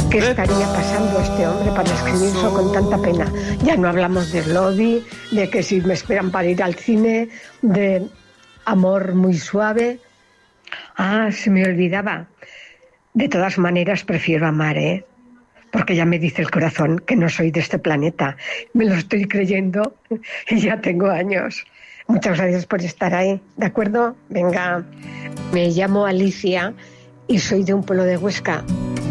¿Qué estaría pasando este hombre para escribir eso con tanta pena? Ya no hablamos de Lodi, de que si me esperan para ir al cine, de amor muy suave. Ah, se me olvidaba. De todas maneras prefiero amar, porque ya me dice el corazón que no soy de este planeta. Me lo estoy creyendo y ya tengo años. Muchas gracias por estar ahí, ¿de acuerdo? Venga, me llamo Alicia y soy de un pueblo de Huesca.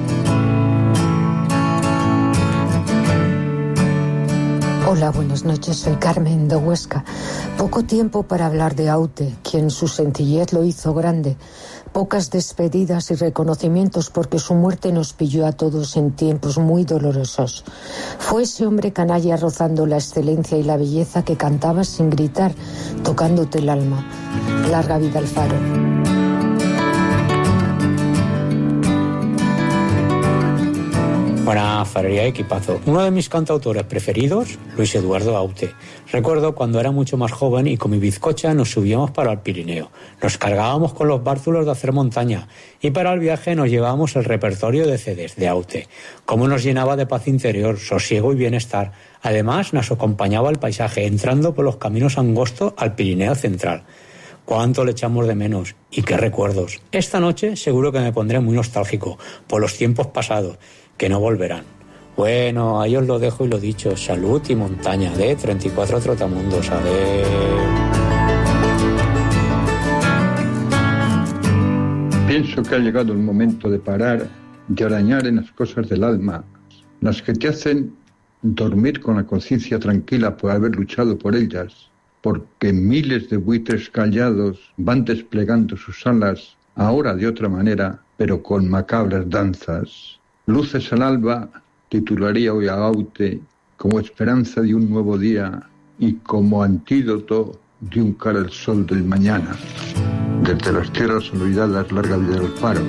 Hola, buenas noches, soy Carmen de Huesca. Poco tiempo para hablar de Aute, quien su sencillez lo hizo grande. Pocas despedidas y reconocimientos porque su muerte nos pilló a todos en tiempos muy dolorosos. Fue ese hombre canalla rozando la excelencia y la belleza que cantaba sin gritar, tocándote el alma. Larga vida al Faro. Buena farería, equipazo. Uno de mis cantautores preferidos, Luis Eduardo Aute. Recuerdo cuando era mucho más joven y con mi bizcocha nos subíamos para el Pirineo. Nos cargábamos con los bártulos de hacer montaña y para el viaje nos llevábamos el repertorio de CDs de Aute. Cómo nos llenaba de paz interior, sosiego y bienestar. Además, nos acompañaba el paisaje entrando por los caminos angostos al Pirineo central. Cuánto le echamos de menos y qué recuerdos. Esta noche seguro que me pondré muy nostálgico por los tiempos pasados, que no volverán. Bueno, ahí os lo dejo y lo dicho. Salud y montaña de 34 Trotamundos. A ver. Pienso que ha llegado el momento de parar, de arañar en las cosas del alma, las que te hacen dormir con la conciencia tranquila por haber luchado por ellas, porque miles de buitres callados van desplegando sus alas, ahora de otra manera, pero con macabras danzas. Luces al alba titularía hoy a Aute como esperanza de un nuevo día y como antídoto de un cara al sol del mañana. Desde las tierras olvidadas, larga vida al Faro.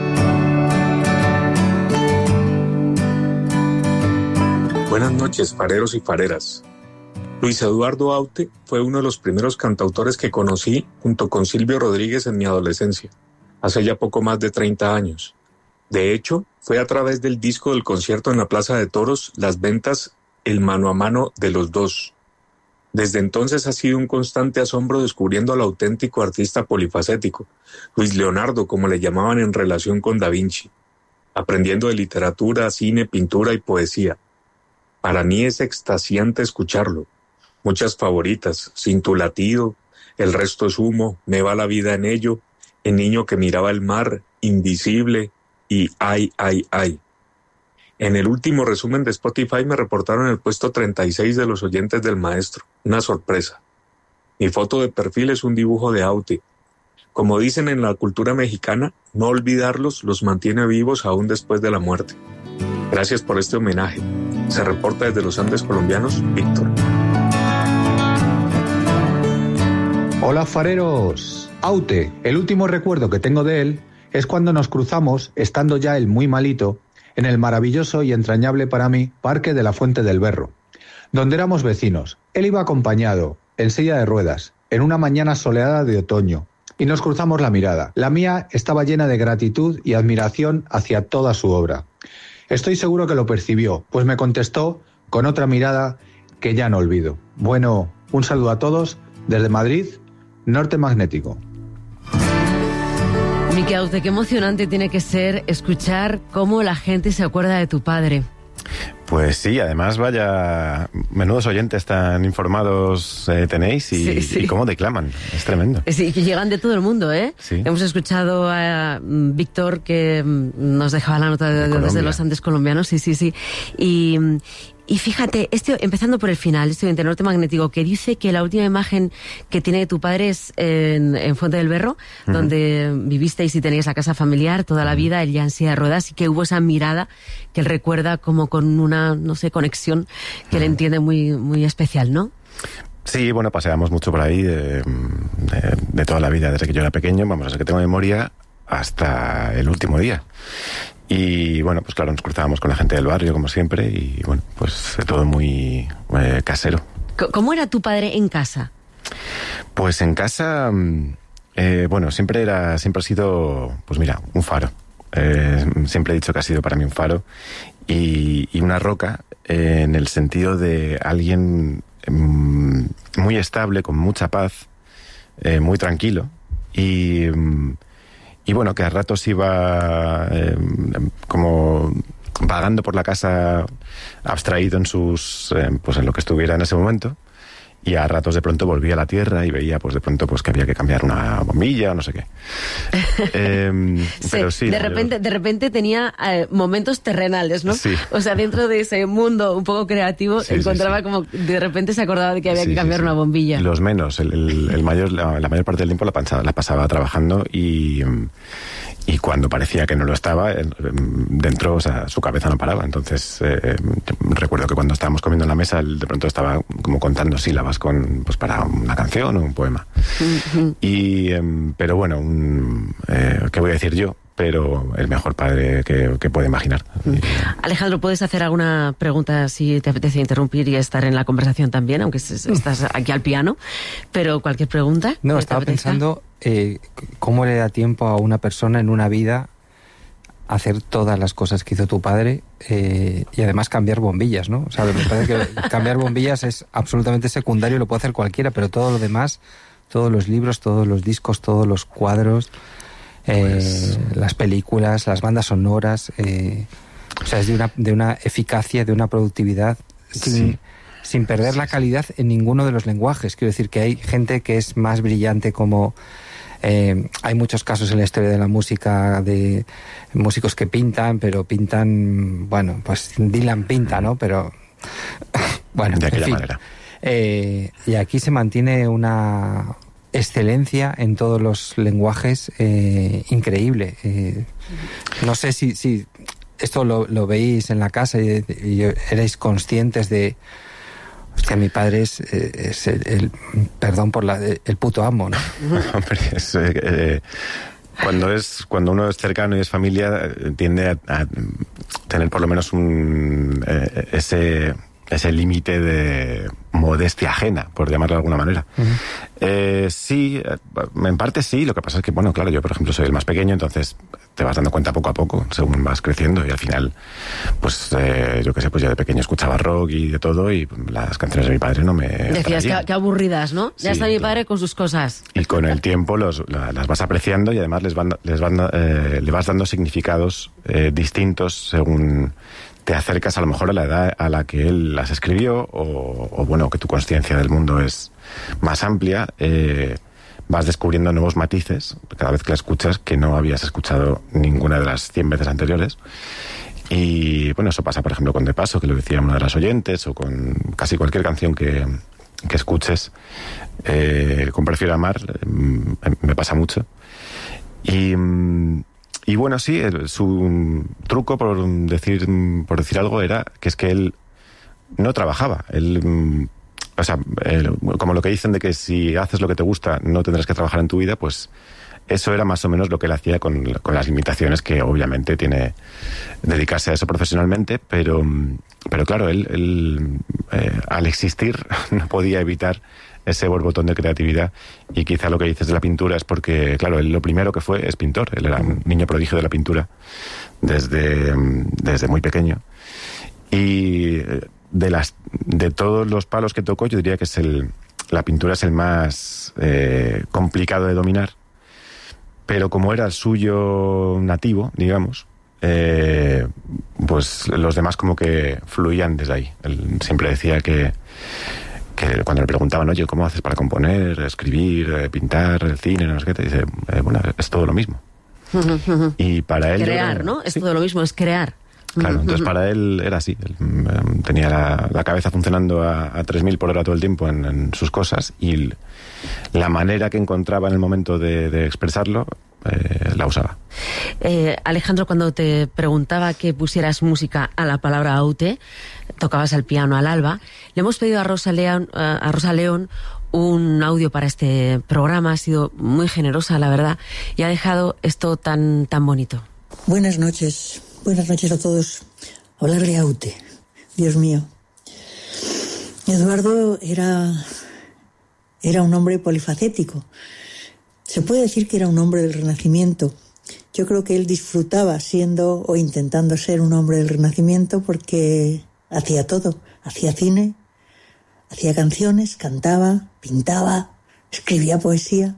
Buenas noches, fareros y fareras. Luis Eduardo Aute fue uno de los primeros cantautores que conocí junto con Silvio Rodríguez en mi adolescencia, hace ya poco más de 30 años. De hecho, fue a través del disco del concierto en la Plaza de Toros Las Ventas, el mano a mano de los dos. Desde entonces ha sido un constante asombro descubriendo al auténtico artista polifacético, Luis Leonardo, como le llamaban en relación con Da Vinci, aprendiendo de literatura, cine, pintura y poesía. Para mí es extasiante escucharlo. Muchas favoritas, Sin tu latido, El resto es humo, Me va la vida en ello, El niño que miraba el mar, Invisible y Ay, ay, ay. En el último resumen de Spotify me reportaron el puesto 36 de los oyentes del maestro. Una sorpresa. Mi foto de perfil es un dibujo de Aute. Como dicen en la cultura mexicana, no olvidarlos los mantiene vivos aún después de la muerte. Gracias por este homenaje. Se reporta desde los Andes colombianos, Víctor. Hola fareros. Aute, el último recuerdo que tengo de él es cuando nos cruzamos, estando ya él muy malito, en el maravilloso y entrañable para mí Parque de la Fuente del Berro, donde éramos vecinos. Él iba acompañado, en silla de ruedas, en una mañana soleada de otoño, y nos cruzamos la mirada. La mía estaba llena de gratitud y admiración hacia toda su obra. Estoy seguro que lo percibió, pues me contestó con otra mirada que ya no olvido. Bueno, un saludo a todos desde Madrid, Norte Magnético. Miki Aute, qué emocionante tiene que ser escuchar cómo la gente se acuerda de tu padre. Pues sí, además vaya, menudos oyentes tan informados tenéis y cómo declaman, es tremendo. Sí, que llegan de todo el mundo, ¿eh? Sí. Hemos escuchado a Víctor que nos dejaba la nota desde los Andes colombianos, sí. Y fíjate, empezando por el final, este oyente Norte Magnético, que dice que la última imagen que tiene de tu padre es en Fuente del Berro, donde vivisteis y teníais la casa familiar toda la vida, él ya en silla de ruedas, y que hubo esa mirada que él recuerda como con una, no sé, conexión que él entiende muy, muy especial, ¿no? Sí, bueno, paseamos mucho por ahí de toda la vida, desde que yo era pequeño, vamos, desde que tengo memoria hasta el último día. Y bueno, pues claro, nos cruzábamos con la gente del barrio, como siempre, y bueno, pues todo muy casero. ¿Cómo era tu padre en casa? Pues en casa, bueno, siempre ha sido, pues mira, un faro. Siempre he dicho que ha sido para mí un faro y una roca en el sentido de alguien muy estable, con mucha paz, muy tranquilo y bueno, que a ratos iba como vagando por la casa abstraído en sus pues en lo que estuviera en ese momento, y a ratos de pronto volvía a la tierra y veía pues de pronto pues que había que cambiar una bombilla o no sé qué. Pero sí, de repente tenía momentos terrenales, ¿no? Sí. O sea, dentro de ese mundo un poco creativo, sí, encontraba sí. como de repente se acordaba de que había que cambiar una bombilla. Los menos, la mayor parte del tiempo la pasaba trabajando y cuando parecía que no lo estaba, dentro, o sea, su cabeza no paraba. Entonces, recuerdo que cuando estábamos comiendo en la mesa, él de pronto estaba como contando sílabas pues para una canción o un poema. Uh-huh. Pero bueno, ¿qué voy a decir yo? Pero el mejor padre que puede imaginar. Alejandro, ¿puedes hacer alguna pregunta si te apetece interrumpir y estar en la conversación también, aunque estás aquí al piano? Pero cualquier pregunta. No, estaba pensando cómo le da tiempo a una persona en una vida hacer todas las cosas que hizo tu padre y además cambiar bombillas, ¿no? O sea, me parece que cambiar bombillas es absolutamente secundario, lo puede hacer cualquiera, pero todo lo demás, todos los libros, todos los discos, todos los cuadros... las películas, las bandas sonoras, o sea, es de una eficacia, de una productividad sin perder la calidad en ninguno de los lenguajes. Quiero decir que hay gente que es más brillante, como hay muchos casos en la historia de la música de músicos que pintan, pero pintan, bueno, pues Dylan pinta, ¿no? Pero bueno, de aquella manera. Y aquí se mantiene una excelencia en todos los lenguajes increíble. No sé si esto lo veis en la casa y erais conscientes de... Hostia, mi padre es el perdón por el puto amo, ¿no? Hombre, cuando uno es cercano y es familia, tiende a tener por lo menos ese límite de modestia ajena, por llamarlo de alguna manera. Uh-huh. Sí, en parte sí. Lo que pasa es que, bueno, claro, yo por ejemplo soy el más pequeño, entonces te vas dando cuenta poco a poco según vas creciendo, y al final pues yo qué sé, pues ya de pequeño escuchaba rock y de todo, y las canciones de mi padre no me decías que aburridas, ¿no? Ya está mi padre con sus cosas. Y con el tiempo las vas apreciando, y además le vas dando significados distintos según te acercas a lo mejor a la edad a la que él las escribió, o bueno, que tu conciencia del mundo es más amplia. Vas descubriendo nuevos matices cada vez que la escuchas que no habías escuchado ninguna de las 100 veces anteriores. Y bueno, eso pasa por ejemplo con De Paso, que lo decía una de las oyentes, o con casi cualquier canción que escuches. Con Prefiero Amar me pasa mucho. Y bueno, sí, su truco, por decir algo, era que es que él no trabajaba. Como lo que dicen de que si haces lo que te gusta no tendrás que trabajar en tu vida, pues eso era más o menos lo que él hacía con las limitaciones que obviamente tiene dedicarse a eso profesionalmente, pero claro, él al existir no podía evitar ese borbotón de creatividad. Y quizá lo que dices de la pintura es porque, claro, él lo primero que fue es pintor. Él era un niño prodigio de la pintura desde muy pequeño. Y de todos los palos que tocó, yo diría que la pintura es el más complicado de dominar. Pero como era el suyo nativo, digamos, pues los demás como que fluían desde ahí. Él siempre decía que cuando le preguntaban, oye, ¿cómo haces para componer, escribir, pintar, el cine, no sé qué? Te dice, bueno, es todo lo mismo. Y para él... Crear, ¿no? Es todo lo mismo, es crear. Claro, entonces para él era así. Él tenía la cabeza funcionando a 3.000 por hora todo el tiempo en sus cosas, y la manera que encontraba en el momento de expresarlo la usaba. Alejandro, cuando te preguntaba que pusieras música a la palabra Aute, tocabas el piano al alba, le hemos pedido a Rosa León un audio para este programa. Ha sido muy generosa, la verdad, y ha dejado esto tan bonito. Buenas noches a todos. Hablar de Aute, Dios mío. Eduardo era un hombre polifacético. Se puede decir que era un hombre del Renacimiento, Yo creo que él disfrutaba siendo o intentando ser un hombre del Renacimiento porque hacía todo. Hacía cine, hacía canciones, cantaba, pintaba, escribía poesía.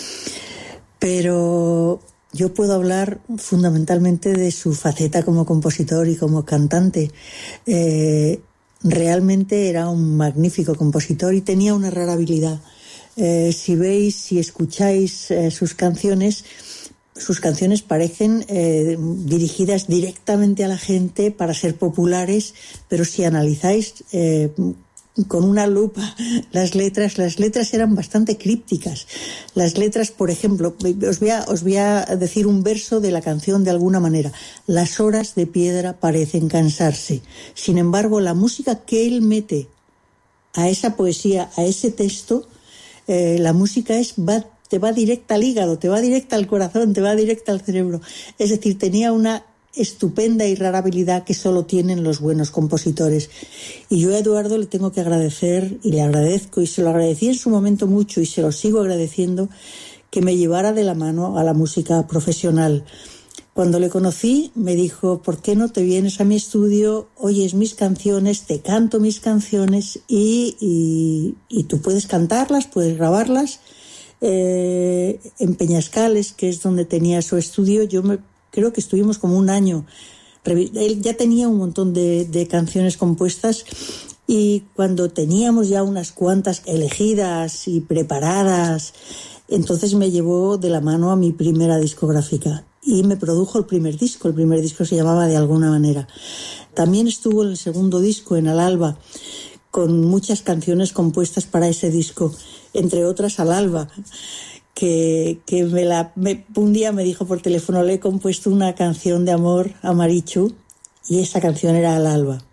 Pero yo puedo hablar fundamentalmente de su faceta como compositor y como cantante. Realmente era un magnífico compositor y tenía una rara habilidad. Si escucháis sus canciones parecen dirigidas directamente a la gente para ser populares, pero si analizáis con una lupa las letras eran bastante crípticas. Las letras, por ejemplo, os voy a decir un verso de la canción de alguna manera. Las horas de piedra parecen cansarse. Sin embargo, la música que él mete a esa poesía, a ese texto, la música te va directa al hígado, te va directa al corazón, te va directa al cerebro. Es decir, tenía una estupenda y rara habilidad que solo tienen los buenos compositores. Y yo a Eduardo le tengo que agradecer, y le agradezco, y se lo agradecí en su momento mucho, y se lo sigo agradeciendo, que me llevara de la mano a la música profesional. Cuando le conocí, me dijo, ¿por qué no te vienes a mi estudio, oyes mis canciones, te canto mis canciones y tú puedes cantarlas, puedes grabarlas? En Peñascales, que es donde tenía su estudio, creo que estuvimos como un año. Él ya tenía un montón de canciones compuestas y cuando teníamos ya unas cuantas elegidas y preparadas, entonces me llevó de la mano a mi primera discográfica y me produjo el primer disco. El primer disco se llamaba De alguna manera. También estuvo en el segundo disco, en Al Alba, con muchas canciones compuestas para ese disco, entre otras Al Alba, que un día me dijo por teléfono, le he compuesto una canción de amor a Marichu, y esa canción era Al Alba.